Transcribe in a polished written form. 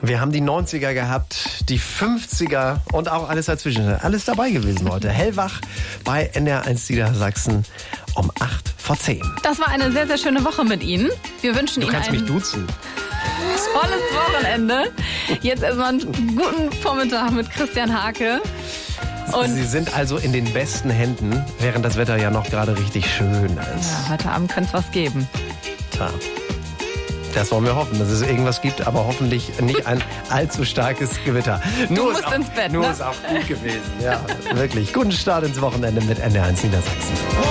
Wir haben die 90er gehabt, die 50er und auch alles dazwischen. Alles dabei gewesen heute. Hellwach bei NDR1 Niedersachsen um 8:10. Das war eine sehr, sehr schöne Woche mit Ihnen. Wir wünschen Ihnen Du kannst mich duzen. tolles Wochenende. Jetzt erstmal einen guten Vormittag mit Christian Hake. Und Sie sind also in den besten Händen, während das Wetter ja noch gerade richtig schön ist. ja, heute Abend könnte es was geben. Tja. Das wollen wir hoffen, dass es irgendwas gibt, aber hoffentlich nicht ein allzu starkes Gewitter. Du musst ins Bett, Nur ne? ist auch gut gewesen. Ja, wirklich. Guten Start ins Wochenende mit NDR1 Niedersachsen.